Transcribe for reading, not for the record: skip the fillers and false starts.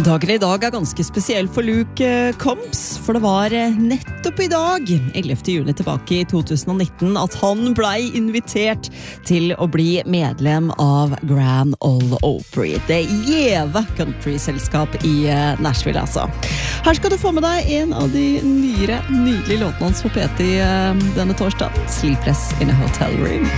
Dagen I dag ganske spesiell for Luke Combs, for det var nettopp I dag, 11. juni tilbake I 2019, at han ble invitert til å bli medlem av Grand Ole Opry, det gjeve country-selskap I Nashville, altså. Her skal du få med deg en av de nydelige låtene hans på PT denne torsdag, Sleepless in a Hotel Room.